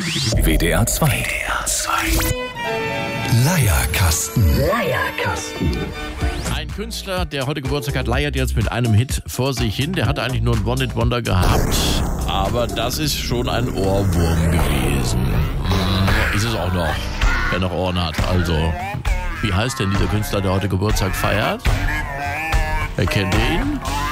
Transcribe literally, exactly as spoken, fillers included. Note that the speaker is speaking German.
W D R zwei. W D R zwei. Leierkasten. Leierkasten. Ein Künstler, der heute Geburtstag hat, leiert jetzt mit einem Hit vor sich hin. Der hatte eigentlich nur ein One-Hit-Wonder gehabt, aber das ist schon ein Ohrwurm gewesen. Ist es auch noch, wer noch Ohren hat. Also, wie heißt denn dieser Künstler, der heute Geburtstag feiert? Erkennt ihr ihn?